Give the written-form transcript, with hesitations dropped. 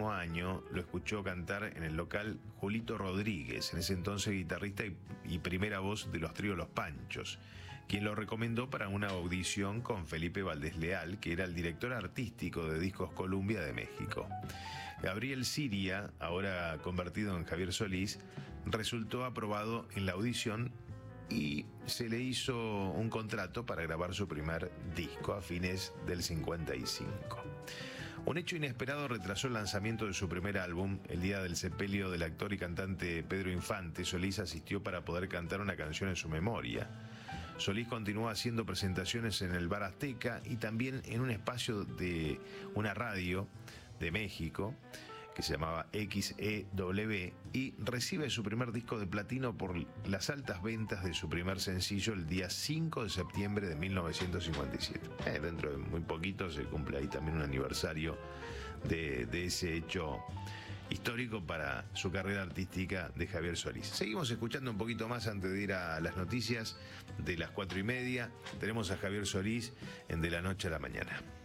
mismo año lo escuchó cantar en el local Julito Rodríguez, en ese entonces guitarrista y primera voz de los tríos Los Panchos, quien lo recomendó para una audición con Felipe Valdés Leal, que era el director artístico de Discos Columbia de México. Gabriel Siria, ahora convertido en Javier Solís, resultó aprobado en la audición y se le hizo un contrato para grabar su primer disco a fines del 55. Un hecho inesperado retrasó el lanzamiento de su primer álbum. El día del sepelio del actor y cantante Pedro Infante, Solís asistió para poder cantar una canción en su memoria. Solís continuó haciendo presentaciones en el Bar Azteca y también en un espacio de una radio de México que se llamaba XEW, y recibe su primer disco de platino por las altas ventas de su primer sencillo el día 5 de septiembre de 1957. Dentro de muy poquito se cumple ahí también un aniversario de ese hecho histórico para su carrera artística de Javier Solís. Seguimos escuchando un poquito más antes de ir a las noticias de las 4:30. Tenemos a Javier Solís en De la Noche a la Mañana.